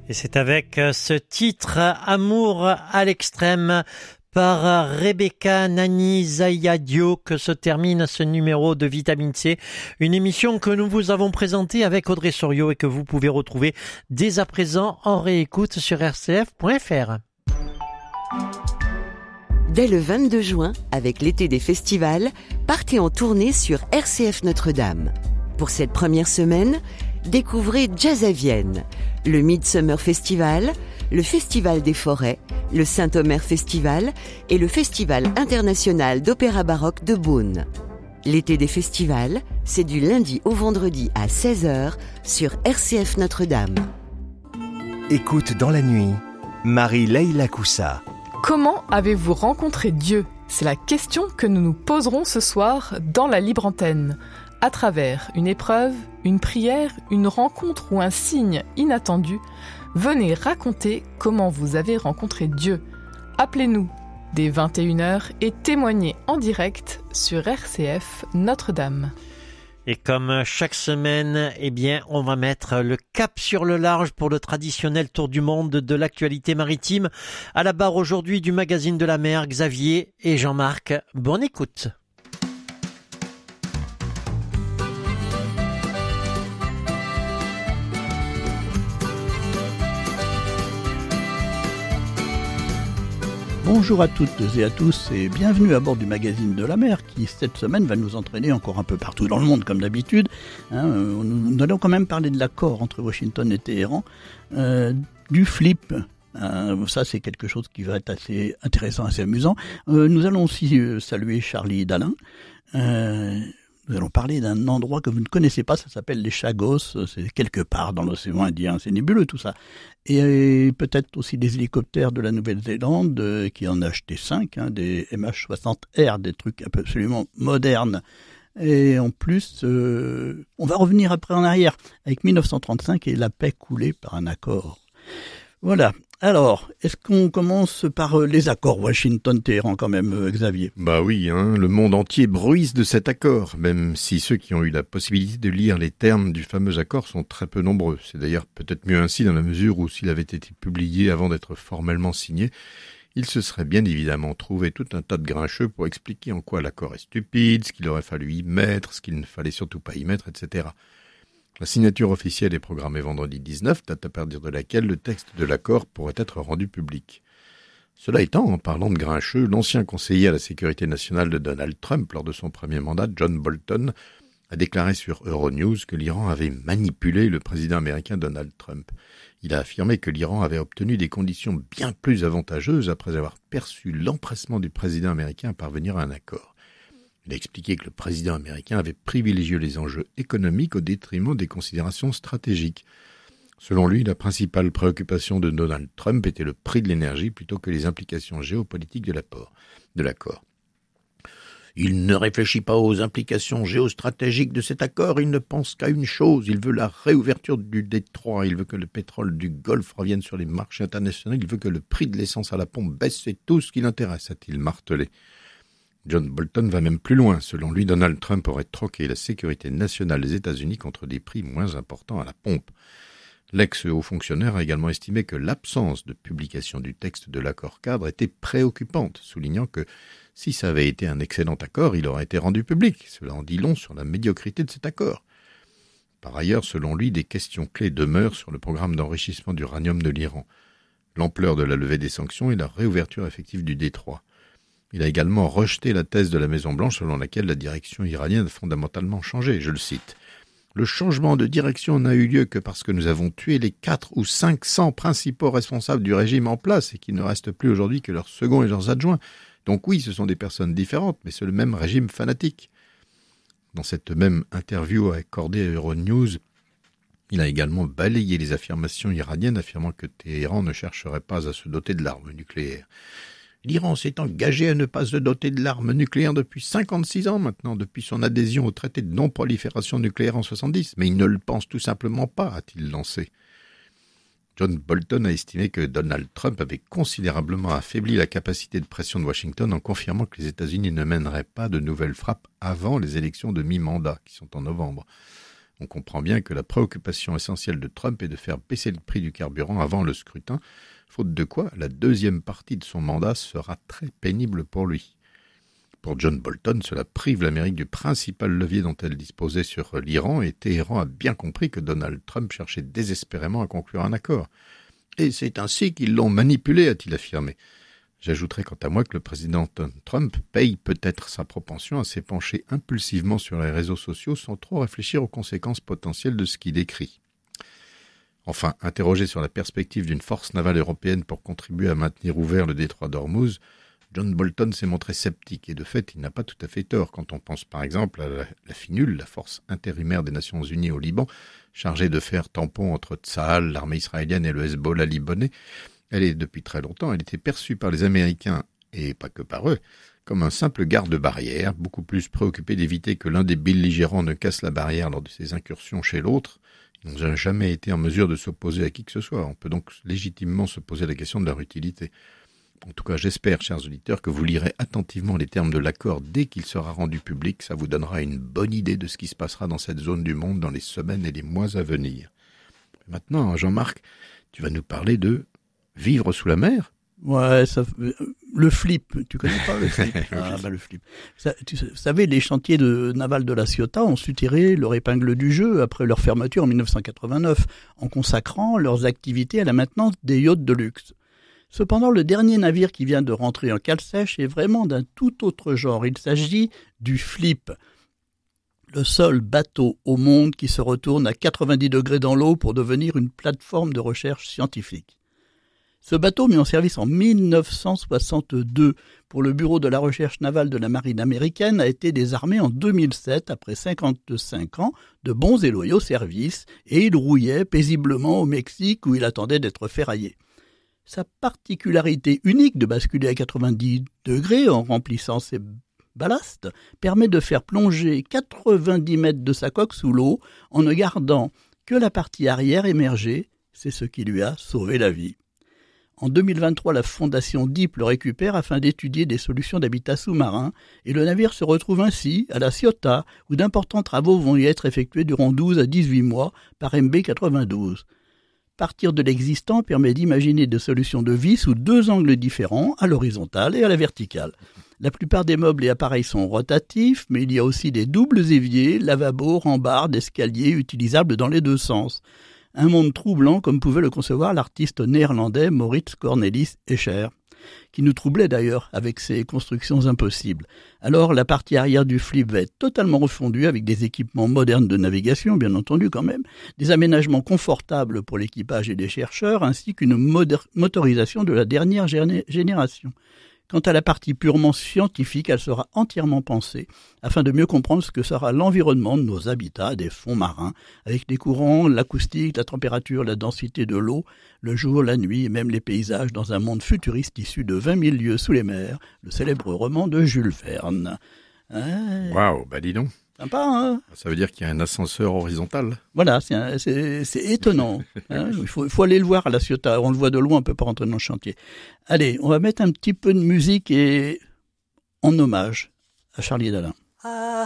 Et c'est avec ce titre « Amour à l'extrême » par Rebecca Nani Zayadio que se termine ce numéro de Vitamine C, une émission que nous vous avons présentée avec Audrey Soriot et que vous pouvez retrouver dès à présent en réécoute sur rcf.fr. Dès le 22 juin, avec l'été des festivals, partez en tournée sur RCF Notre-Dame. Pour cette première semaine, découvrez Jazz à Vienne, le Midsummer Festival, le Festival des Forêts, le Saint-Omer Festival et le Festival international d'opéra baroque de Beaune. L'été des festivals, c'est du lundi au vendredi à 16h sur RCF Notre-Dame. Écoute dans la nuit, Marie-Leila Coussa. Comment avez-vous rencontré Dieu ? C'est la question que nous nous poserons ce soir dans la libre antenne. À travers une épreuve, une prière, une rencontre ou un signe inattendu, venez raconter comment vous avez rencontré Dieu. Appelez-nous dès 21h et témoignez en direct sur RCF Notre-Dame. Et comme chaque semaine, on va mettre le cap sur le large pour le traditionnel tour du monde de l'actualité maritime. À la barre aujourd'hui du magazine de la mer, Xavier et Jean-Marc. Bonne écoute. Bonjour à toutes et à tous et bienvenue à bord du magazine de la mer qui cette semaine va nous entraîner encore un peu partout dans le monde comme d'habitude. Nous allons quand même parler de l'accord entre Washington et Téhéran, du flip. Ça c'est quelque chose qui va être assez intéressant, assez amusant. Nous allons aussi saluer Charlie Dalin. Nous allons parler d'un endroit que vous ne connaissez pas, ça s'appelle les Chagos, c'est quelque part dans l'océan Indien, c'est nébuleux tout ça. Et peut-être aussi des hélicoptères de la Nouvelle-Zélande, qui en a acheté 5, des MH-60R, des trucs absolument modernes. Et en plus, on va revenir après en arrière, avec 1935 et la paix coulée par un accord. Voilà. Alors, est-ce qu'on commence par les accords Washington-Téhéran quand même, Xavier ? Bah oui, le monde entier bruisse de cet accord, même si ceux qui ont eu la possibilité de lire les termes du fameux accord sont très peu nombreux. C'est d'ailleurs peut-être mieux ainsi dans la mesure où s'il avait été publié avant d'être formellement signé, il se serait bien évidemment trouvé tout un tas de grincheux pour expliquer en quoi l'accord est stupide, ce qu'il aurait fallu y mettre, ce qu'il ne fallait surtout pas y mettre, etc. La signature officielle est programmée vendredi 19, date à partir de laquelle le texte de l'accord pourrait être rendu public. Cela étant, en parlant de grincheux, l'ancien conseiller à la sécurité nationale de Donald Trump lors de son premier mandat, John Bolton, a déclaré sur Euronews que l'Iran avait manipulé le président américain Donald Trump. Il a affirmé que l'Iran avait obtenu des conditions bien plus avantageuses après avoir perçu l'empressement du président américain à parvenir à un accord. Il a expliqué que le président américain avait privilégié les enjeux économiques au détriment des considérations stratégiques. Selon lui, la principale préoccupation de Donald Trump était le prix de l'énergie plutôt que les implications géopolitiques de l'accord. Il ne réfléchit pas aux implications géostratégiques de cet accord, il ne pense qu'à une chose, il veut la réouverture du détroit, il veut que le pétrole du Golfe revienne sur les marchés internationaux, il veut que le prix de l'essence à la pompe baisse, c'est tout ce qui l'intéresse, a-t-il martelé. John Bolton va même plus loin. Selon lui, Donald Trump aurait troqué la sécurité nationale des États-Unis contre des prix moins importants à la pompe. L'ex-haut fonctionnaire a également estimé que l'absence de publication du texte de l'accord-cadre était préoccupante, soulignant que si ça avait été un excellent accord, il aurait été rendu public. Cela en dit long sur la médiocrité de cet accord. Par ailleurs, selon lui, des questions clés demeurent sur le programme d'enrichissement d'uranium de l'Iran, l'ampleur de la levée des sanctions et la réouverture effective du détroit. Il a également rejeté la thèse de la Maison-Blanche selon laquelle la direction iranienne a fondamentalement changé. Je le cite. « Le changement de direction n'a eu lieu que parce que nous avons tué les 400 ou 500 principaux responsables du régime en place et qu'il ne reste plus aujourd'hui que leurs seconds et leurs adjoints. Donc oui, ce sont des personnes différentes, mais c'est le même régime fanatique. » Dans cette même interview accordée à Euronews, il a également balayé les affirmations iraniennes affirmant que Téhéran ne chercherait pas à se doter de l'arme nucléaire. L'Iran s'est engagé à ne pas se doter de l'arme nucléaire depuis 56 ans maintenant, depuis son adhésion au traité de non-prolifération nucléaire en 70, mais il ne le pense tout simplement pas, a-t-il lancé. John Bolton a estimé que Donald Trump avait considérablement affaibli la capacité de pression de Washington en confirmant que les États-Unis ne mèneraient pas de nouvelles frappes avant les élections de mi-mandat, qui sont en novembre. On comprend bien que la préoccupation essentielle de Trump est de faire baisser le prix du carburant avant le scrutin, faute de quoi la deuxième partie de son mandat sera très pénible pour lui. Pour John Bolton, cela prive l'Amérique du principal levier dont elle disposait sur l'Iran, et Téhéran a bien compris que Donald Trump cherchait désespérément à conclure un accord. Et c'est ainsi qu'ils l'ont manipulé, a-t-il affirmé. J'ajouterai quant à moi que le président Trump paye peut-être sa propension à s'épancher impulsivement sur les réseaux sociaux sans trop réfléchir aux conséquences potentielles de ce qu'il écrit. Enfin, interrogé sur la perspective d'une force navale européenne pour contribuer à maintenir ouvert le détroit d'Ormuz, John Bolton s'est montré sceptique et de fait, il n'a pas tout à fait tort quand on pense par exemple à la FINUL, la force intérimaire des Nations Unies au Liban, chargée de faire tampon entre Tsahal, l'armée israélienne et le Hezbollah libanais. Elle était perçue par les Américains, et pas que par eux, comme un simple garde-barrière, beaucoup plus préoccupé d'éviter que l'un des belligérants ne casse la barrière lors de ses incursions chez l'autre. Ils n'ont jamais été en mesure de s'opposer à qui que ce soit. On peut donc légitimement se poser la question de leur utilité. En tout cas, j'espère, chers auditeurs, que vous lirez attentivement les termes de l'accord dès qu'il sera rendu public. Ça vous donnera une bonne idée de ce qui se passera dans cette zone du monde dans les semaines et les mois à venir. Maintenant, Jean-Marc, tu vas nous parler de vivre sous la mer ? Ouais, le flip, tu connais pas le flip? Le flip. Vous savez, les chantiers navals de la Ciotat ont su tirer leur épingle du jeu après leur fermeture en 1989, en consacrant leurs activités à la maintenance des yachts de luxe. Cependant, le dernier navire qui vient de rentrer en cale sèche est vraiment d'un tout autre genre. Il s'agit du Flip, le seul bateau au monde qui se retourne à 90 degrés dans l'eau pour devenir une plateforme de recherche scientifique. Ce bateau, mis en service en 1962 pour le Bureau de la recherche navale de la marine américaine, a été désarmé en 2007 après 55 ans de bons et loyaux services, et il rouillait paisiblement au Mexique où il attendait d'être ferraillé. Sa particularité unique de basculer à 90 degrés en remplissant ses ballasts permet de faire plonger 90 mètres de sa coque sous l'eau en ne gardant que la partie arrière émergée. C'est ce qui lui a sauvé la vie. En 2023, la fondation DEEP le récupère afin d'étudier des solutions d'habitat sous-marin et le navire se retrouve ainsi à la Ciotat où d'importants travaux vont y être effectués durant 12 à 18 mois par MB92. Partir de l'existant permet d'imaginer des solutions de vie sous deux angles différents, à l'horizontale et à la verticale. La plupart des meubles et appareils sont rotatifs, mais il y a aussi des doubles éviers, lavabos, rambardes, escaliers utilisables dans les deux sens. Un monde troublant comme pouvait le concevoir l'artiste néerlandais Maurits Cornelis Escher, qui nous troublait d'ailleurs avec ses constructions impossibles. Alors la partie arrière du Flip va être totalement refondue avec des équipements modernes de navigation, bien entendu quand même, des aménagements confortables pour l'équipage et les chercheurs, ainsi qu'une motorisation de la dernière génération. Quant à la partie purement scientifique, elle sera entièrement pensée afin de mieux comprendre ce que sera l'environnement de nos habitats des fonds marins, avec les courants, l'acoustique, la température, la densité de l'eau, le jour, la nuit et même les paysages dans un monde futuriste issu de 20 000 lieues sous les mers, le célèbre roman de Jules Verne. Waouh, dis donc. Sympa, hein? Ça veut dire qu'il y a un ascenseur horizontal. Voilà, c'est étonnant. Hein, il faut aller le voir à la Ciotat. On le voit de loin, on peut pas rentrer dans le chantier. Allez, on va mettre un petit peu de musique et en hommage à Charlie Dalin.